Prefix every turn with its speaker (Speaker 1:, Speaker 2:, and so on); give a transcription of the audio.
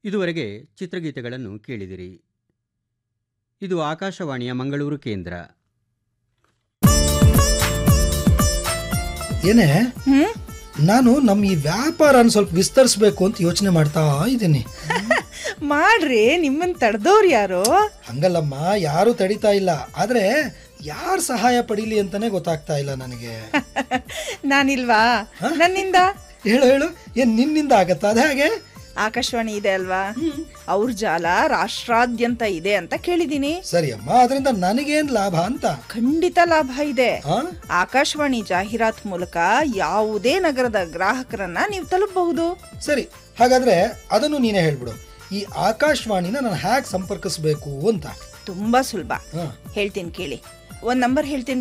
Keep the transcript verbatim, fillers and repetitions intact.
Speaker 1: ಇದುವರೆಗೆ ಚಿತ್ರಗೀತೆಗಳನ್ನು ಕೇಳಿದಿರಿ. ಇದು ಆಕಾಶವಾಣಿಯ ಮಂಗಳೂರು ಕೇಂದ್ರ.
Speaker 2: ಏನೇ ನಾನು ನಮ್ಮ ಈ ವ್ಯಾಪಾರನ ಸ್ವಲ್ಪ ವಿಸ್ತರಿಸಬೇಕು ಅಂತ ಯೋಚನೆ ಮಾಡ್ತಾ ಇದ್ದೀನಿ.
Speaker 3: ಮಾಡ್ರಿ, ನಿಮ್ಮನ್ ತಡೆದವ್ರು ಯಾರು?
Speaker 2: ಹಂಗಲ್ಲಮ್ಮ, ಯಾರು ತಡಿತಾ ಇಲ್ಲ. ಆದ್ರೆ ಯಾರ ಸಹಾಯ ಪಡೀಲಿ ಅಂತಾನೆ ಗೊತ್ತಾಗ್ತಾ ಇಲ್ಲ ನನಗೆ.
Speaker 3: ನಾನಿಲ್ವಾ? ನನ್ನಿಂದ
Speaker 2: ಹೇಳು ಹೇಳು, ಏನ್ ನಿನ್ನಿಂದ ಆಗತ್ತಾ? ಅದ ಹಾಗೆ
Speaker 3: ಆಕಾಶವಾಣಿ ಇದೆ ಅಲ್ವಾ, ಅವ್ರ ಜಾಲ ರಾಷ್ಟ್ರಾದ್ಯಂತ ಇದೆ ಅಂತ ಕೇಳಿದೀನಿ.
Speaker 2: ಸರಿ ಅಮ್ಮ, ಅದರಿಂದ ನನಗೇನ್ ಲಾಭ ಅಂತ?
Speaker 3: ಖಂಡಿತ ಲಾಭ ಇದೆ. ಆಕಾಶವಾಣಿ ಜಾಹೀರಾತ್ ಮೂಲಕ ಯಾವುದೇ ನಗರದ ಗ್ರಾಹಕರನ್ನ ನೀವು ತಲುಪಬಹುದು.
Speaker 2: ಸರಿ, ಹಾಗಾದ್ರೆ ಅದನ್ನು ನೀನೇ ಹೇಳ್ಬಿಡು. ಈ ಆಕಾಶವಾಣಿನ ನಾನು ಹ್ಯಾಕ್ ಸಂಪರ್ಕಿಸಬೇಕು ಅಂತ?
Speaker 3: ತುಂಬಾ ಸುಲಭ, ಹೇಳ್ತೀನಿ ಕೇಳಿ. ಒಂದ್ ನಂಬರ್ ಹೇಳ್ತೀನಿ